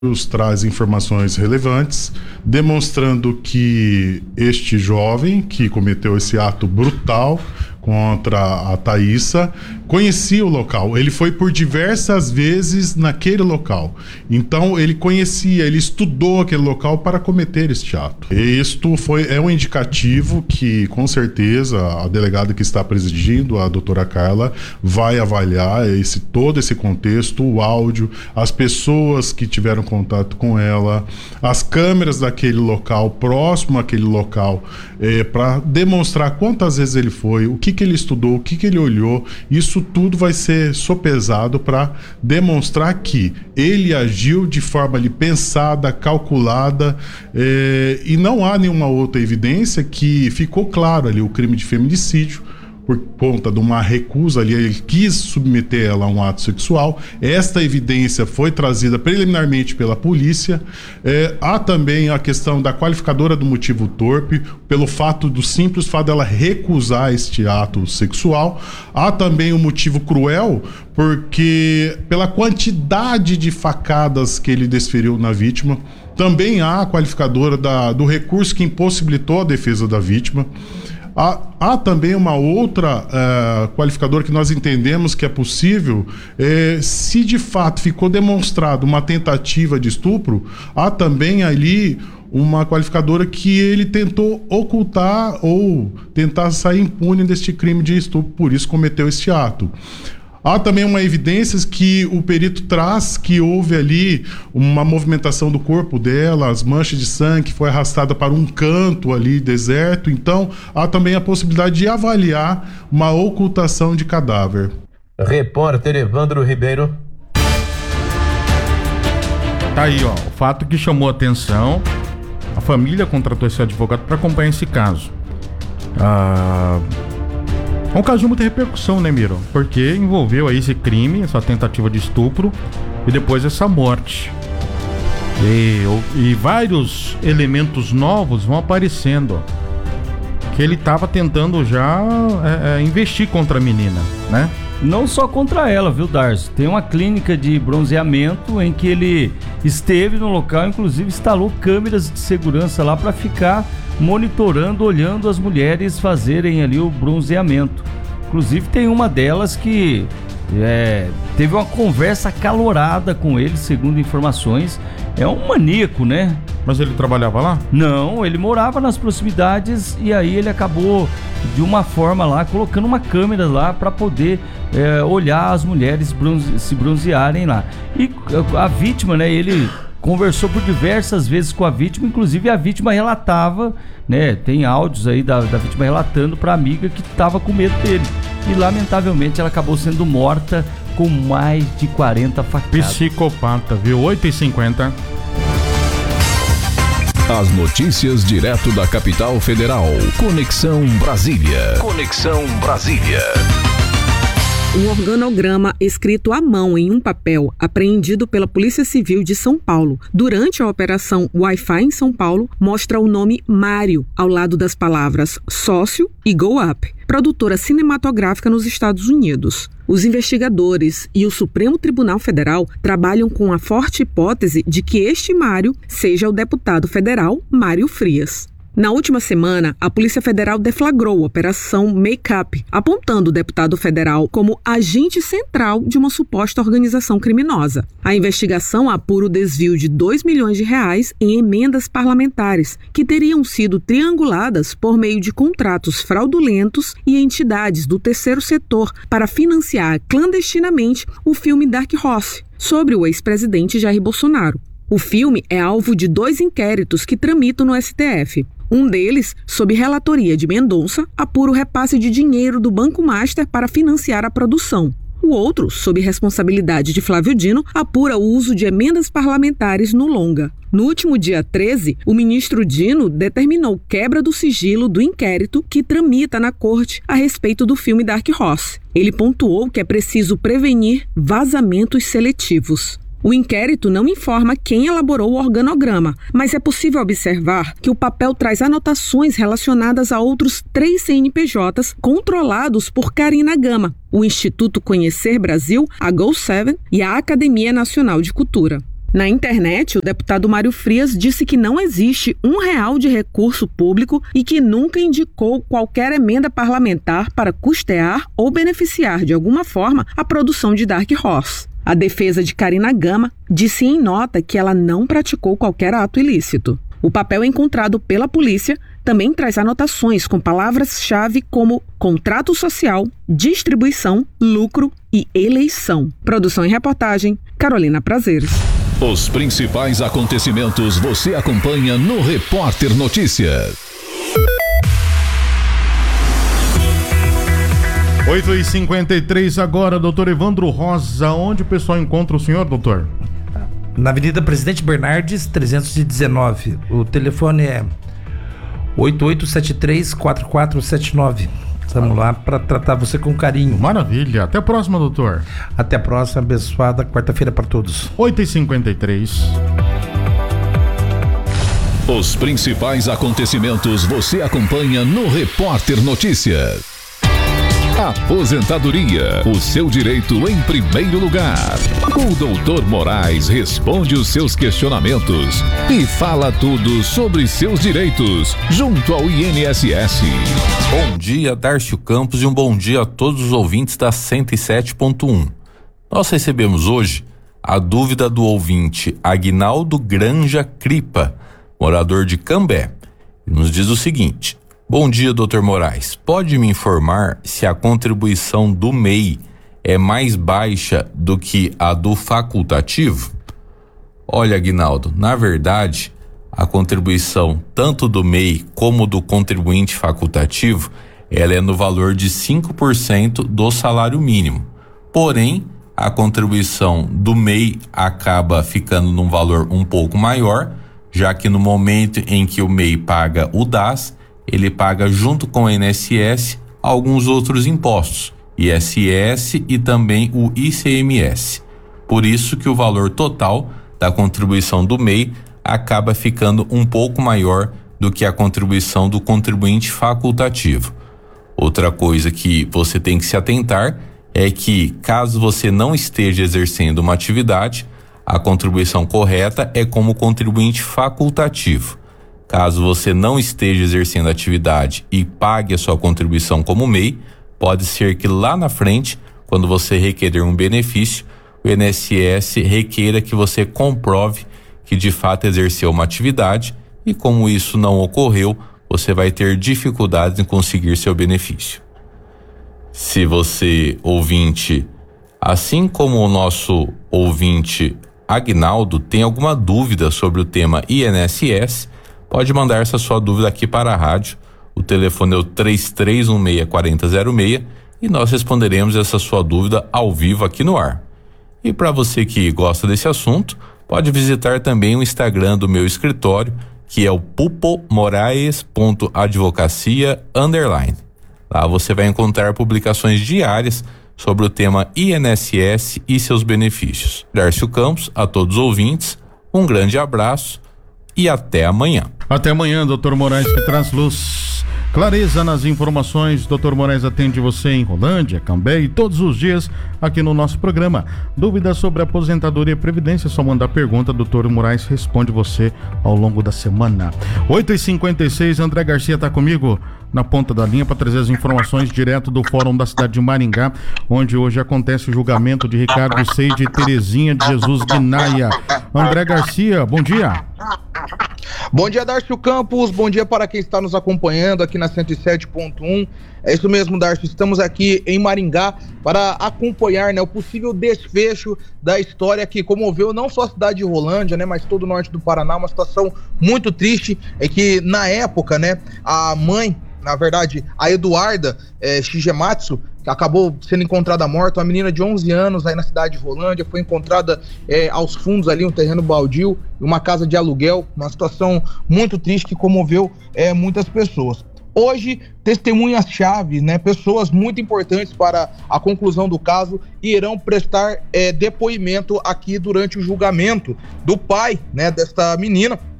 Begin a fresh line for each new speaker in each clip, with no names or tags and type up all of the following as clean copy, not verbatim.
traz informações relevantes, demonstrando que este jovem que cometeu esse ato brutal contra a Thaísa conhecia o local. Ele foi por diversas vezes naquele local. Então ele conhecia, ele estudou aquele local para cometer este ato. Isto é um indicativo que, com certeza, a delegada que está presidindo, a doutora Carla, vai avaliar todo esse contexto, o áudio, as pessoas que tiveram contato com ela, as câmeras daquele local, próximo àquele local, para demonstrar quantas vezes ele foi, o que ele estudou, o que ele olhou. Isso tudo vai ser sopesado para demonstrar que ele agiu de forma ali pensada, calculada, e não há nenhuma outra evidência. Que ficou claro ali o crime de feminicídio por conta de uma recusa ali, ele quis submeter ela a um ato sexual. Esta evidência foi trazida preliminarmente pela polícia. Há também a questão da qualificadora do motivo torpe, pelo simples fato dela recusar este ato sexual. Há também o motivo cruel, porque pela quantidade de facadas que ele desferiu na vítima. Também há a qualificadora do recurso que impossibilitou a defesa da vítima. Há também uma outra qualificadora que nós entendemos que é possível, se de fato ficou demonstrado uma tentativa de estupro. Há também ali uma qualificadora que ele tentou ocultar ou tentar sair impune deste crime de estupro, por isso cometeu este ato. Há também uma evidência que o perito traz que houve ali uma movimentação do corpo dela, as manchas de sangue, que foi arrastada para um canto ali, deserto. Então, há também a possibilidade de avaliar uma ocultação de cadáver.
Repórter Evandro Ribeiro.
Tá aí, ó, o fato que chamou a atenção. A família contratou esse advogado para acompanhar esse caso. É um caso de muita repercussão, né, Miro? Porque envolveu aí esse crime, essa tentativa de estupro e depois essa morte. E vários elementos novos vão aparecendo, ó, que ele estava tentando já investir contra a menina, né?
Não só contra ela, viu, Darcy? Tem uma clínica de bronzeamento em que ele esteve no local, inclusive instalou câmeras de segurança lá para ficar monitorando, olhando as mulheres fazerem ali o bronzeamento. Inclusive tem uma delas que teve uma conversa acalorada com ele, segundo informações. É um maníaco, né?
Mas ele trabalhava lá?
Não, ele morava nas proximidades e aí ele acabou de uma forma lá, colocando uma câmera lá para poder olhar as mulheres se bronzearem lá. E a vítima, né, ele conversou por diversas vezes com a vítima, inclusive a vítima relatava, né, tem áudios aí da vítima relatando para a amiga que estava com medo dele. E lamentavelmente ela acabou sendo morta com mais de 40 facadas.
Psicopata, viu? 8h50.
As notícias direto da capital federal. Conexão Brasília. Conexão Brasília.
Um organograma escrito à mão em um papel apreendido pela Polícia Civil de São Paulo durante a operação Wi-Fi em São Paulo mostra o nome Mário ao lado das palavras sócio e Go Up, produtora cinematográfica nos Estados Unidos. Os investigadores e o Supremo Tribunal Federal trabalham com a forte hipótese de que este Mário seja o deputado federal Mário Frias. Na última semana, a Polícia Federal deflagrou a Operação Make-up, apontando o deputado federal como agente central de uma suposta organização criminosa. A investigação apura o desvio de R$2 milhões em emendas parlamentares, que teriam sido trianguladas por meio de contratos fraudulentos e entidades do terceiro setor para financiar clandestinamente o filme Dark Horse, sobre o ex-presidente Jair Bolsonaro. O filme é alvo de 2 inquéritos que tramitam no STF. Um deles, sob relatoria de Mendonça, apura o repasse de dinheiro do Banco Master para financiar a produção. O outro, sob responsabilidade de Flávio Dino, apura o uso de emendas parlamentares no longa. No último dia 13, o ministro Dino determinou quebra do sigilo do inquérito que tramita na corte a respeito do filme Dark Horse. Ele pontuou que é preciso prevenir vazamentos seletivos. O inquérito não informa quem elaborou o organograma, mas é possível observar que o papel traz anotações relacionadas a outros 3 CNPJs controlados por Karina Gama, o Instituto Conhecer Brasil, a Go7 e a Academia Nacional de Cultura. Na internet, o deputado Mário Frias disse que não existe R$1 de recurso público e que nunca indicou qualquer emenda parlamentar para custear ou beneficiar de alguma forma a produção de Dark Horse. A defesa de Karina Gama disse em nota que ela não praticou qualquer ato ilícito. O papel encontrado pela polícia também traz anotações com palavras-chave como contrato social, distribuição, lucro e eleição. Produção e reportagem, Carolina Prazeres.
Os principais acontecimentos você acompanha no Repórter Notícias.
8h53 agora, doutor Evandro Rosa. Onde o pessoal encontra o senhor, doutor?
Na Avenida Presidente Bernardes, 319. O telefone é 8873-4479. Estamos lá para tratar você com carinho.
Maravilha. Até a próxima, doutor.
Até a próxima, abençoada quarta-feira para todos.
8h53.
Os principais acontecimentos você acompanha no Repórter Notícias. Aposentadoria, o seu direito em primeiro lugar. O Dr. Moraes responde os seus questionamentos e fala tudo sobre seus direitos junto ao INSS.
Bom dia, Darcio Campos, e um bom dia a todos os ouvintes da 107.1. Nós recebemos hoje a dúvida do ouvinte Aguinaldo Granja Cripa, morador de Cambé. Ele nos diz o seguinte: bom dia, Dr. Moraes. Pode me informar se a contribuição do MEI é mais baixa do que a do facultativo? Olha, Aguinaldo, na verdade, a contribuição tanto do MEI como do contribuinte facultativo, ela é no valor de 5% do salário mínimo. Porém, a contribuição do MEI acaba ficando num valor um pouco maior, já que no momento em que o MEI paga o DAS, ele paga junto com o INSS alguns outros impostos, ISS e também o ICMS. Por isso que o valor total da contribuição do MEI acaba ficando um pouco maior do que a contribuição do contribuinte facultativo. Outra coisa que você tem que se atentar é que, caso você não esteja exercendo uma atividade, a contribuição correta é como contribuinte facultativo. Caso você não esteja exercendo atividade e pague a sua contribuição como MEI, pode ser que lá na frente, quando você requerer um benefício, o INSS requeira que você comprove que de fato exerceu uma atividade, e como isso não ocorreu, você vai ter dificuldades em conseguir seu benefício. Se você, ouvinte, assim como o nosso ouvinte Aguinaldo, tem alguma dúvida sobre o tema INSS, pode mandar essa sua dúvida aqui para a rádio. O telefone é o 3316-4006 e nós responderemos essa sua dúvida ao vivo aqui no ar. E para você que gosta desse assunto, pode visitar também o Instagram do meu escritório, que é o pupomoraes.advocacia_. Lá você vai encontrar publicações diárias sobre o tema INSS e seus benefícios. Darcio Campos, a todos os ouvintes, um grande abraço e até amanhã.
Até amanhã, Dr. Moraes, que traz luz, clareza nas informações. Dr. Moraes atende você em Rolândia, Cambé e todos os dias aqui no nosso programa. Dúvidas sobre aposentadoria e previdência, é só mandar pergunta. Dr. Moraes responde você ao longo da semana. 8h56, André Garcia está comigo na ponta da linha para trazer as informações direto do Fórum da cidade de Maringá, onde hoje acontece o julgamento de Ricardo Seide e Terezinha de Jesus Guinaia. André Garcia, bom dia.
Bom dia, Darcio Campos, bom dia para quem está nos acompanhando aqui na 107.1. É isso mesmo, Darcio, estamos aqui em Maringá para acompanhar, o possível desfecho da história que comoveu não só a cidade de Rolândia, mas todo o norte do Paraná. Uma situação muito triste, é que na época, a mãe, na verdade, a Eduarda Shigematsu, que acabou sendo encontrada morta, uma menina de 11 anos aí na cidade de Rolândia, foi encontrada aos fundos ali, um terreno baldio, uma casa de aluguel, uma situação muito triste que comoveu muitas pessoas. Hoje, testemunhas-chave, pessoas muito importantes para a conclusão do caso, irão prestar depoimento aqui durante o julgamento do pai, desta menina,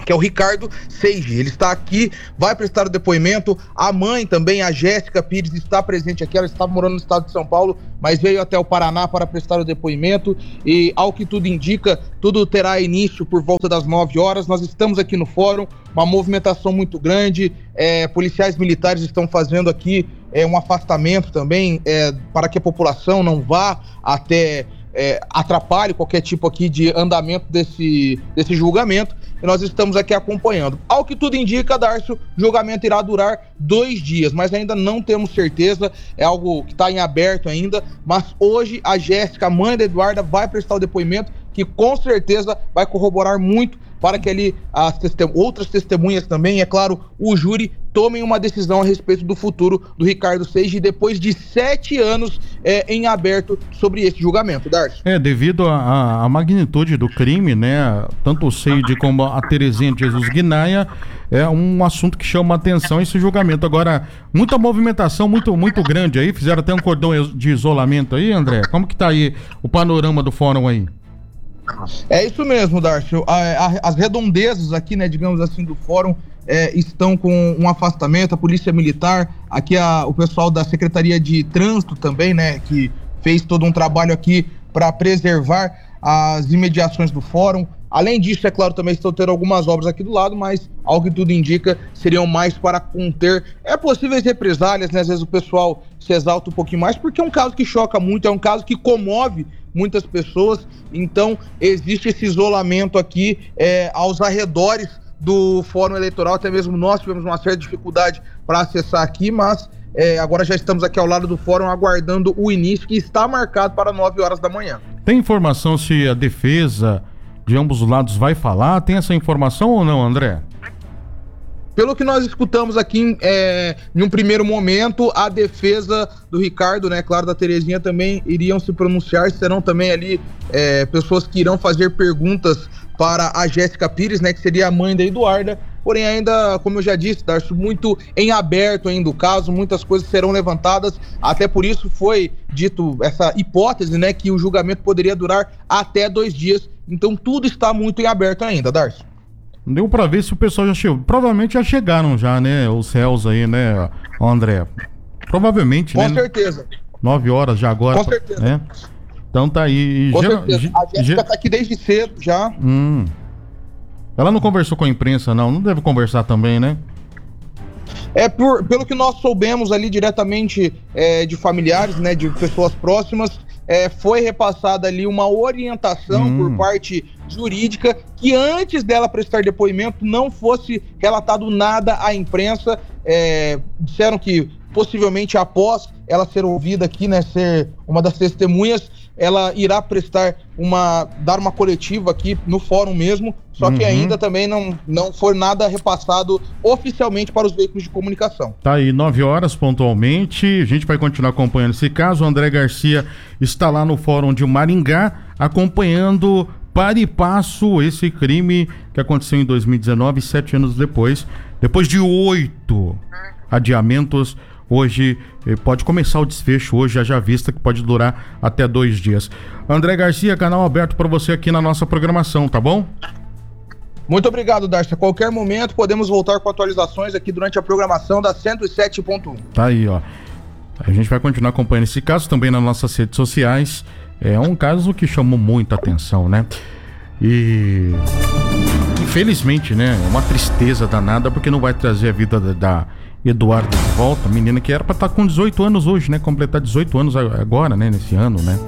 que é o Ricardo Seiji. Ele está aqui, vai prestar o depoimento. A mãe também, a Jéssica Pires, está presente aqui. Ela estava morando no estado de São Paulo, mas veio até o Paraná para prestar o depoimento. E, ao que tudo indica, tudo terá início por volta das 9 horas. Nós estamos aqui no fórum, uma movimentação muito grande. Policiais militares estão fazendo aqui um afastamento também, para que a população não vá até... atrapalhe qualquer tipo aqui de andamento desse julgamento, e nós estamos aqui acompanhando. Ao que tudo indica, Darcio, o julgamento irá durar 2 dias, mas ainda não temos certeza, é algo que está em aberto ainda, mas hoje a Jéssica, a mãe da Eduarda, vai prestar o depoimento, que com certeza vai corroborar muito para que ali outras testemunhas também, é claro, o júri tomem uma decisão a respeito do futuro do Ricardo Seiji depois de 7 anos em aberto sobre esse julgamento, Darcio.
Devido à magnitude do crime, né, tanto o Seiji como a Terezinha de Jesus Guinaia, é um assunto que chama atenção esse julgamento. Agora, muita movimentação, muito grande aí, fizeram até um cordão de isolamento aí, André, como que tá aí o panorama do fórum aí?
É isso mesmo, Darcio. As redondezas aqui, né, digamos assim, do fórum estão com um afastamento, a Polícia Militar, aqui o pessoal da Secretaria de Trânsito também, né, que fez todo um trabalho aqui para preservar as imediações do fórum. Além disso, é claro, também estão tendo algumas obras aqui do lado, mas, ao que tudo indica, seriam mais para conter possíveis represálias, né? Às vezes o pessoal se exalta um pouquinho mais, porque é um caso que choca muito, é um caso que comove muitas pessoas, então existe esse isolamento aqui aos arredores do Fórum Eleitoral. Até mesmo nós tivemos uma certa dificuldade para acessar aqui, mas agora já estamos aqui ao lado do Fórum aguardando o início, que está marcado para 9 horas da manhã.
Tem informação se a defesa de ambos os lados vai falar? Tem essa informação ou não, André?
Pelo que nós escutamos aqui, em um primeiro momento, a defesa do Ricardo, né, claro, da Terezinha, também iriam se pronunciar. Serão também ali pessoas que irão fazer perguntas para a Jéssica Pires, né, que seria a mãe da Eduarda. Porém, ainda, como eu já disse, Darcio, muito em aberto ainda o caso, muitas coisas serão levantadas. Até por isso foi dito essa hipótese, né, que o julgamento poderia durar até 2 dias. Então tudo está muito em aberto ainda, Darcio.
Deu pra ver se o pessoal já chegou. Provavelmente já chegaram já, né? Os céus aí, né, André? Provavelmente,
com
né?
Com certeza.
9 horas já agora.
Com certeza.
Né? Então tá aí.
Com certeza. A Jéssica tá aqui desde cedo já.
Ela não conversou com a imprensa, não? Não deve conversar também, né?
Pelo que nós soubemos ali diretamente de familiares, né? De pessoas próximas, foi repassada ali uma orientação por parte jurídica que antes dela prestar depoimento não fosse relatado nada à imprensa. Disseram que possivelmente após ela ser ouvida aqui, né, ser uma das testemunhas, ela irá dar uma coletiva aqui no fórum mesmo, só que ainda também não foi nada repassado oficialmente para os veículos de comunicação.
Tá aí, 9 horas pontualmente, a gente vai continuar acompanhando esse caso. O André Garcia está lá no fórum de Maringá, acompanhando para e passo esse crime que aconteceu em 2019, 7 anos depois de 8 adiamentos. Hoje pode começar o desfecho, hoje já vista, que pode durar até 2 dias. André Garcia, canal aberto para você aqui na nossa programação, tá bom?
Muito obrigado, Darcio. A qualquer momento podemos voltar com atualizações aqui durante a programação da 107.1.
Tá aí, ó. A gente vai continuar acompanhando esse caso também nas nossas redes sociais. É um caso que chamou muita atenção, né? E infelizmente, né? É uma tristeza danada, porque não vai trazer a vida da Eduarda de volta, menina que era pra estar com 18 anos hoje, né? Completar 18 anos agora, né? Nesse ano, né?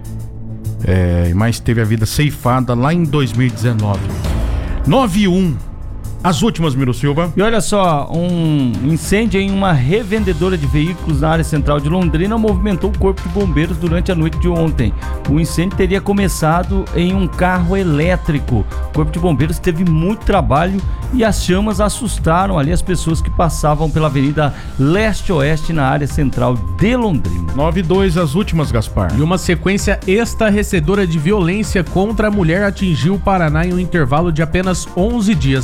Mas teve a vida ceifada lá em 2019. 9-1. As últimas, Miro Silva.
E olha só, um incêndio em uma revendedora de veículos na área central de Londrina movimentou o corpo de bombeiros durante a noite de ontem. O incêndio teria começado em um carro elétrico. O corpo de bombeiros teve muito trabalho e as chamas assustaram ali as pessoas que passavam pela Avenida Leste-Oeste na área central de Londrina.
9-2, as últimas, Gaspar.
E uma sequência estarrecedora de violência contra a mulher atingiu o Paraná em um intervalo de apenas 11 dias. Ao todo,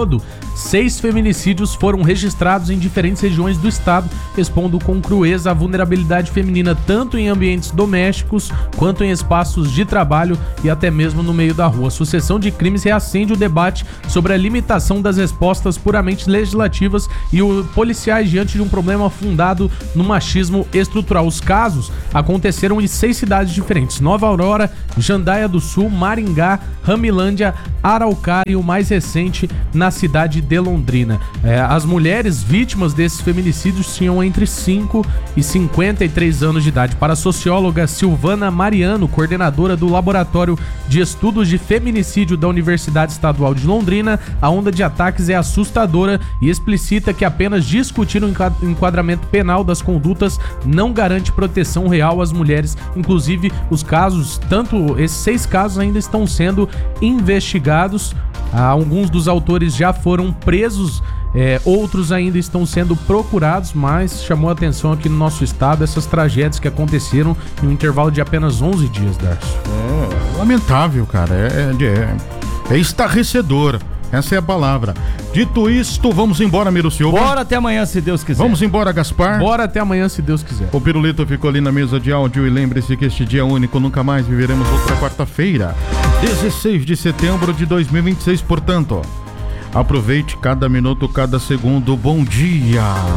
todo, 6 feminicídios foram registrados em diferentes regiões do estado, expondo com crueza a vulnerabilidade feminina tanto em ambientes domésticos quanto em espaços de trabalho e até mesmo no meio da rua. A sucessão de crimes reacende o debate sobre a limitação das respostas puramente legislativas e os policiais diante de um problema fundado no machismo estrutural. Os casos aconteceram em 6 cidades diferentes: Nova Aurora, Jandaia do Sul, Maringá, Ramilândia, Araucária e o mais recente na cidade de Londrina. As mulheres vítimas desses feminicídios tinham entre 5 e 53 anos de idade. Para a socióloga Silvana Mariano, coordenadora do Laboratório de Estudos de Feminicídio da Universidade Estadual de Londrina, a onda de ataques é assustadora e explicita que apenas discutir o enquadramento penal das condutas não garante proteção real às mulheres. Inclusive, os casos, tanto esses 6 casos ainda estão sendo investigados. Alguns dos autores já foram presos, outros ainda estão sendo procurados, mas chamou a atenção aqui no nosso estado essas tragédias que aconteceram em um intervalo de apenas 11 dias, Darcio.
Lamentável, cara. É estarrecedor. Essa é a palavra. Dito isto, vamos embora, Miro Silva.
Bora até amanhã, se Deus quiser.
Vamos embora, Gaspar.
Bora até amanhã, se Deus quiser.
O Pirulito ficou ali na mesa de áudio e lembre-se que este dia é único, nunca mais viveremos outra quarta-feira, 16 de setembro de 2026, portanto, aproveite cada minuto, cada segundo. Bom dia.